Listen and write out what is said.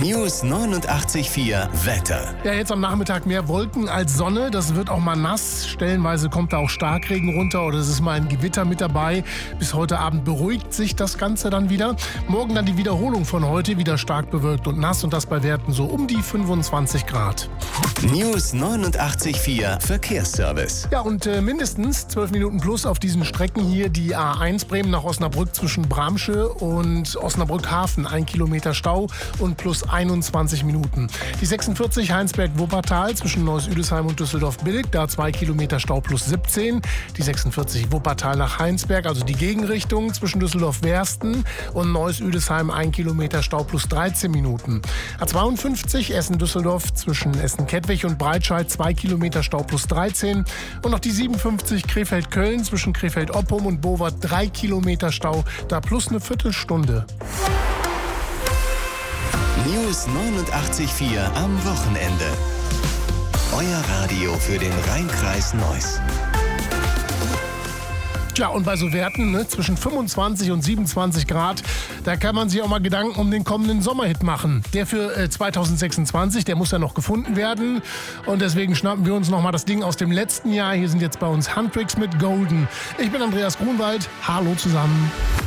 News 89.4 Wetter. Ja, jetzt am Nachmittag mehr Wolken als Sonne. Das wird auch mal nass. Stellenweise kommt da auch Starkregen runter oder es ist mal ein Gewitter mit dabei. Bis heute Abend beruhigt sich das Ganze dann wieder. Morgen dann die Wiederholung von heute, wieder stark bewölkt und nass und das bei Werten so um die 25 Grad. News 89.4 Verkehrsservice. Ja, und mindestens 12 Minuten plus auf diesen Strecken hier. Die A1 Bremen nach Osnabrück zwischen Bramsche und Osnabrück Hafen. 1 Kilometer Stau und plus 21 Minuten. Die 46 Heinsberg-Wuppertal zwischen Neuss-Üdesheim und Düsseldorf-Billig. Da 2 Kilometer Stau plus 17. Die 46 Wuppertal nach Heinsberg, also die Gegenrichtung zwischen Düsseldorf-Wersten und Neuss-Üdesheim. 1 Kilometer Stau plus 13 Minuten. A52 Essen-Düsseldorf zwischen Essen-Kettwig und Breitscheid. 2 Kilometer Stau plus 13. Und noch die 57 Krefeld-Köln zwischen Krefeld-Oppum und Bovert. 3 Kilometer Stau, da plus eine Viertelstunde. News 89.4 am Wochenende. Euer Radio für den Rhein-Kreis Neuss. Tja, und bei so Werten zwischen 25 und 27 Grad, da kann man sich auch mal Gedanken um den kommenden Sommerhit machen. Der für 2026, der muss ja noch gefunden werden. Und deswegen schnappen wir uns nochmal das Ding aus dem letzten Jahr. Hier sind jetzt bei uns Handtricks mit Golden. Ich bin Andreas Grunwald. Hallo zusammen.